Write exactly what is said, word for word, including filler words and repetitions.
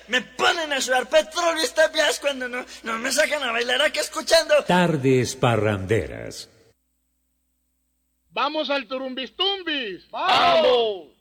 Me ponen a sudar petróleo estas vías cuando no, no me sacan a bailar aquí escuchando. Tardes parranderas. ¡Vamos al Turumbistumbis! ¡Vamos!